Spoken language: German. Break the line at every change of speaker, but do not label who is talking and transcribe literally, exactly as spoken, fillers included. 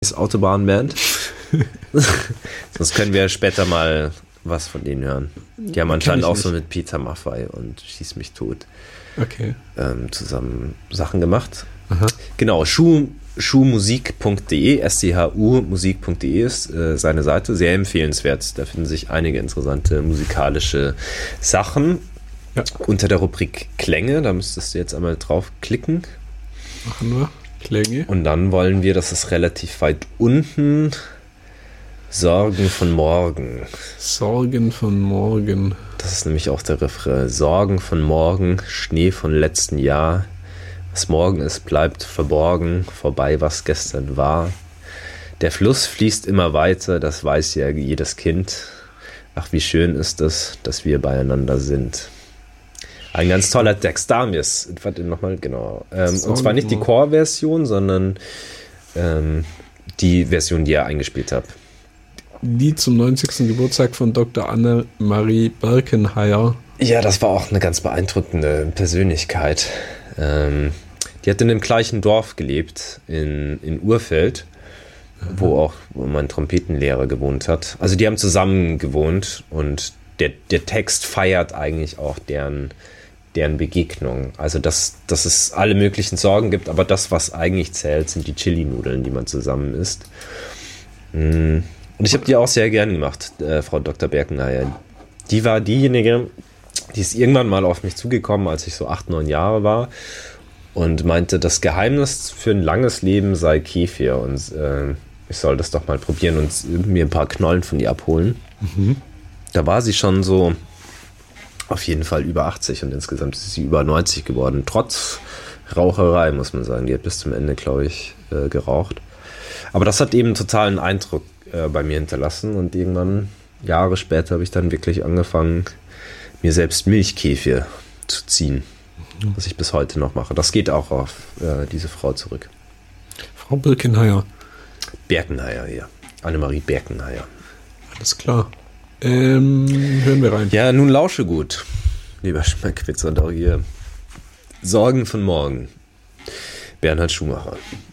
Autobahnband. Sonst können wir später mal was von denen hören. Die haben anscheinend auch nicht. So mit Peter Maffay und Schieß mich tot
okay.
ähm, zusammen Sachen gemacht. Aha. Genau, Schuh, schuhmusik punkt de, S C H U musik punkt de ist äh, seine Seite, sehr empfehlenswert. Da finden sich einige interessante musikalische Sachen. Ja. Unter der Rubrik Klänge, da müsstest du jetzt einmal drauf klicken.
Machen wir. Klänge.
Und dann wollen wir, das ist relativ weit unten, Sorgen von morgen.
Sorgen von morgen.
Das ist nämlich auch der Refrain. Sorgen von morgen, Schnee von letzten Jahr. Was morgen ist, bleibt verborgen, vorbei, was gestern war. Der Fluss fließt immer weiter, das weiß ja jedes Kind. Ach, wie schön ist es, dass wir beieinander sind. Ein ganz toller Text. Da haben wir es. Warte, nochmal, genau. Ähm, und zwar nicht die Core-Version, sondern ähm, die Version, die ihr eingespielt habt.
Lied zum neunzigsten Geburtstag von Doktor Annemarie Berkenheyer.
Ja, das war auch eine ganz beeindruckende Persönlichkeit. Ähm, die hat in dem gleichen Dorf gelebt, in, in Urfeld, mhm. wo auch wo mein Trompetenlehrer gewohnt hat. Also die haben zusammen gewohnt und der, der Text feiert eigentlich auch deren, deren Begegnung. Also dass, dass es alle möglichen Sorgen gibt, aber das, was eigentlich zählt, sind die Chili-Nudeln, die man zusammen isst. Und ich habe die auch sehr gern gemacht, äh, Frau Doktor Berkenheyer. Die war diejenige, die ist irgendwann mal auf mich zugekommen, als ich so acht, neun Jahre war und meinte, das Geheimnis für ein langes Leben sei Kefir und äh, ich soll das doch mal probieren und mir ein paar Knollen von ihr abholen. Mhm. Da war sie schon so auf jeden Fall über achtzig und insgesamt ist sie über neunzig geworden, trotz Raucherei, muss man sagen. Die hat bis zum Ende, glaube ich, äh, geraucht. Aber das hat eben einen totalen Eindruck äh, bei mir hinterlassen und irgendwann, Jahre später, habe ich dann wirklich angefangen, mir selbst Milchkefir zu ziehen, mhm. was ich bis heute noch mache. Das geht auch auf äh, diese Frau zurück.
Frau Berkenheyer.
Berkenheyer, ja. Annemarie Berkenheyer.
Alles klar. Ähm, hören wir rein.
Ja, nun lausche gut, lieber Schmeckwitz und auch hier. Sorgen von morgen. Bernhard Schumacher.